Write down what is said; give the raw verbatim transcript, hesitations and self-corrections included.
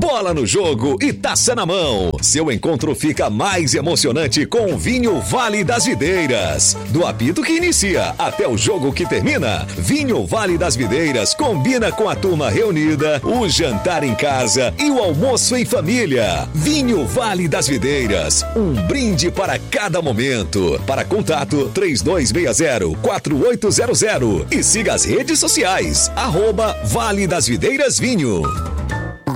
bola no jogo e taça na mão. Seu encontro fica mais emocionante com o vinho Vale das Videiras. Do apito que inicia até o jogo que termina, vinho Vale das Videiras combina com a turma reunida, o jantar em casa e o almoço em família. Vinho Vale das Videiras, um brinde para cada momento. Para contato três dois seis zero, quatro oito zero zero e siga as redes sociais, arroba Vale das Videiras Vinho.